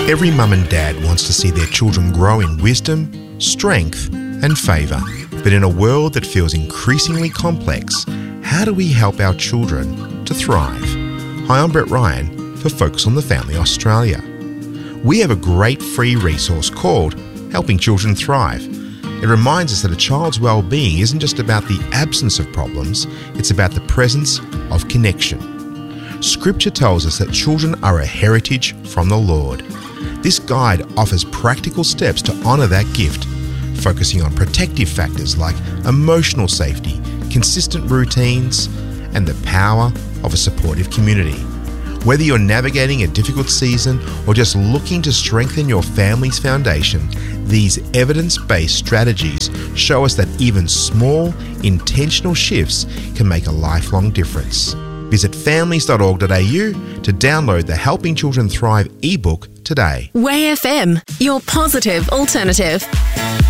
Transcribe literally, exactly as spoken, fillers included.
Every mum and dad wants to see their children grow in wisdom, strength and favour. But in a world that feels increasingly complex, how do we help our children to thrive? Hi, I'm Brett Ryan for Focus on the Family Australia. We have a great free resource called Helping Children Thrive. It reminds us that a child's well-being isn't just about the absence of problems, it's about the presence of connection. Scripture tells us that children are a heritage from the Lord. This guide offers practical steps to honour that gift, focusing on protective factors like emotional safety, consistent routines, and the power of a supportive community. Whether you're navigating a difficult season or just looking to strengthen your family's foundation, these evidence-based strategies show us that even small, intentional shifts can make a lifelong difference. Visit families dot org dot a u to download the Helping Children Thrive ebook today. Way F M, your positive alternative.